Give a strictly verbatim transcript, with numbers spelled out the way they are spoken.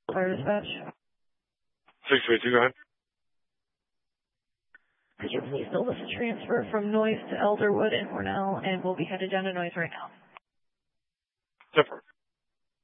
Fire dispatch. six twenty-two, go ahead. Could you please build us a transfer from Noise to Elderwood and Cornell, and we'll be headed down to Noise right now. Different.